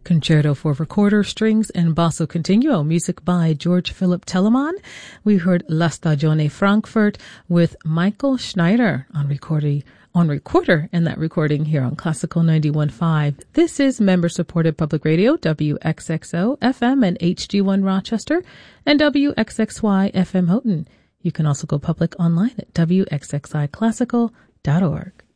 Concerto for Recorder, Strings, and Basso Continuo, music by George Philip Telemann. We heard La Stagione Frankfurt with Michael Schneider on recorder in that recording here on Classical 91.5. This is member-supported public radio, WXXO FM and HD1 Rochester, and WXXY FM Houghton. You can also go public online at WXXIClassical.org.